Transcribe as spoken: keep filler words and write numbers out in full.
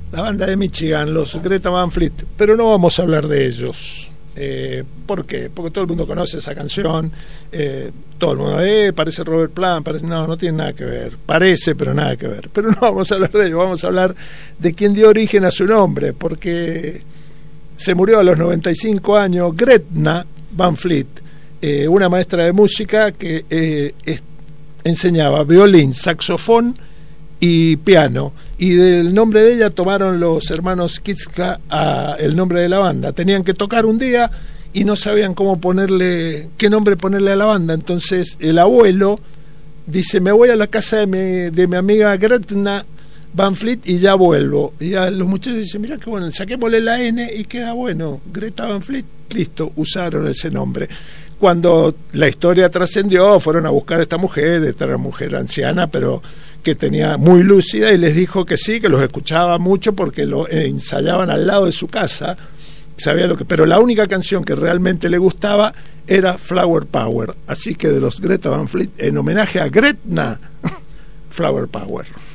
La banda de Michigan, los Greta Van Fleet, pero no vamos a hablar de ellos. Eh, ¿Por qué? Porque todo el mundo conoce esa canción, eh, todo el mundo, eh, parece Robert Plant, parece, no, no tiene nada que ver, parece, pero nada que ver. Pero no vamos a hablar de ellos, vamos a hablar de quien dio origen a su nombre, porque se murió a los noventa y cinco años Gretna Van Fleet, eh, una maestra de música que eh, es, enseñaba violín, saxofón y piano, y del nombre de ella tomaron los hermanos Kitska a el nombre de la banda. Tenían que tocar un día y no sabían cómo ponerle, qué nombre ponerle a la banda, entonces el abuelo dice: me voy a la casa de mi, de mi amiga Gretna Van Fleet y ya vuelvo. Y a los muchachos dicen: mira qué bueno, saquémosle la N y queda bueno, Greta Van Fleet, listo, usaron ese nombre. Cuando la historia trascendió, fueron a buscar a esta mujer, esta era una mujer anciana, pero que tenía muy lúcida, y les dijo que sí, que los escuchaba mucho porque lo eh, ensayaban al lado de su casa, sabía lo que, pero la única canción que realmente le gustaba era Flower Power. Así que de los Greta Van Fleet, en homenaje a Gretna, Flower Power.